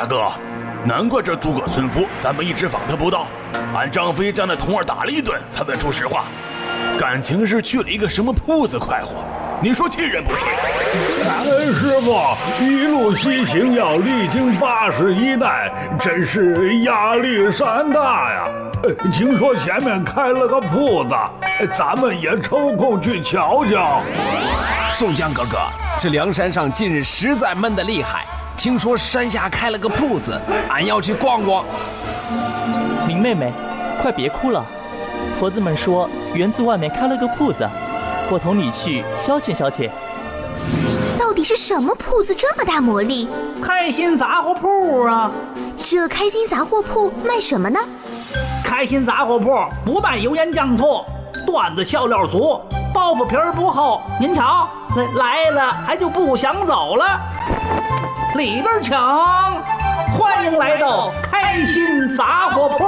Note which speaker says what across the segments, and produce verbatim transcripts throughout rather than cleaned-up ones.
Speaker 1: 大哥，难怪这诸葛村夫咱们一直访他不到，俺张飞将那童儿打了一顿，才问出实话。感情是去了一个什么铺子快活，你说气人不气？
Speaker 2: 哎，师傅，一路西行要历经八十一代，真是压力山大呀！听说前面开了个铺子，咱们也抽空去瞧瞧。
Speaker 3: 宋江哥哥，这梁山上近日实在闷得厉害，听说山下开了个铺子，俺要去逛逛。
Speaker 4: 林妹妹，快别哭了，婆子们说园子外面开了个铺子，我同你去消遣消遣。
Speaker 5: 到底是什么铺子这么大魔力？
Speaker 6: 开心杂货铺啊！
Speaker 5: 这开心杂货铺卖什么呢？
Speaker 6: 开心杂货铺不卖油盐酱醋，段子笑料足，包袱皮儿不厚。您瞧，来了还就不想走了。里边请，欢迎来到开心杂货铺。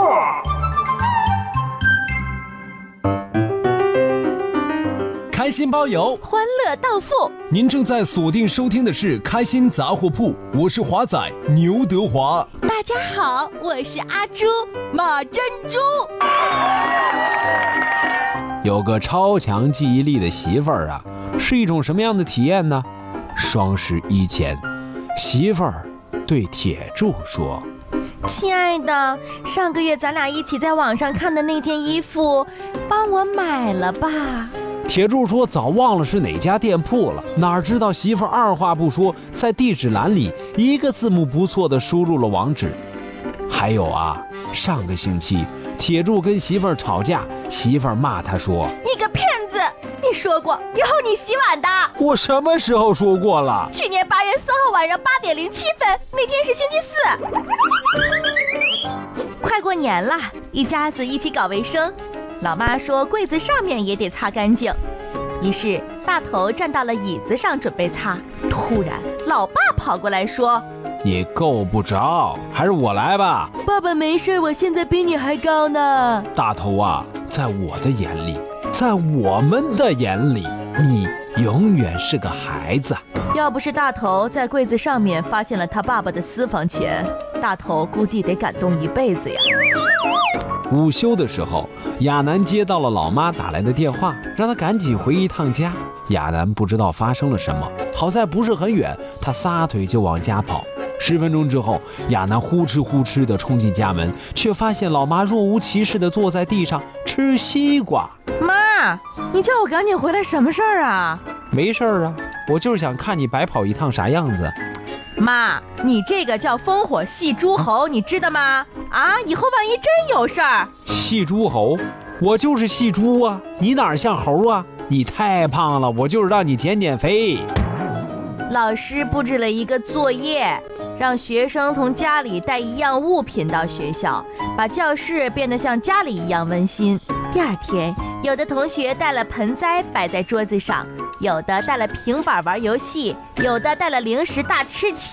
Speaker 3: 开心包邮，
Speaker 7: 欢乐到付。
Speaker 3: 您正在锁定收听的是开心杂货铺，我是华仔牛德华。
Speaker 7: 大家好，我是阿朱马珍珠。
Speaker 8: 有个超强记忆力的媳妇儿啊，是一种什么样的体验呢？双十一前，媳妇儿对铁柱说：
Speaker 7: 亲爱的，上个月咱俩一起在网上看的那件衣服，帮我买了吧。
Speaker 8: 铁柱说早忘了是哪家店铺了，哪知道媳妇儿二话不说，在地址栏里一个字母不错的输入了网址。还有啊，上个星期铁柱跟媳妇儿吵架，媳妇儿骂他说：
Speaker 7: 你个骗子，你说过以后你洗碗的。
Speaker 8: 我什么时候说过了？
Speaker 7: 去年八月四号晚上八点零七分，那天是星期四。快过年了，一家子一起搞卫生。老妈说柜子上面也得擦干净，于是大头站到了椅子上准备擦，突然老爸跑过来说：
Speaker 8: 你够不着，还是我来吧。
Speaker 7: 爸爸没事，我现在比你还高呢。
Speaker 8: 大头啊，在我的眼里，在我们的眼里，你永远是个孩子。
Speaker 7: 要不是大头在柜子上面发现了他爸爸的私房钱，大头估计得感动一辈子呀。
Speaker 8: 午休的时候，亚楠接到了老妈打来的电话，让他赶紧回一趟家。亚楠不知道发生了什么，好在不是很远，他撒腿就往家跑。十分钟之后，亚楠呼哧呼哧地冲进家门，却发现老妈若无其事地坐在地上吃西瓜。
Speaker 7: 妈，你叫我赶紧回来什么事儿啊？
Speaker 8: 没事儿啊，我就是想看你白跑一趟啥样子。
Speaker 7: 妈，你这个叫烽火戏诸侯，你知道吗？啊，以后万一真有事儿。
Speaker 8: 戏诸侯？我就是戏猪啊，你哪像猴啊？你太胖了，我就是让你减减肥。
Speaker 7: 老师布置了一个作业，让学生从家里带一样物品到学校，把教室变得像家里一样温馨。第二天，有的同学带了盆栽摆在桌子上，有的带了平板玩游戏，有的带了零食大吃起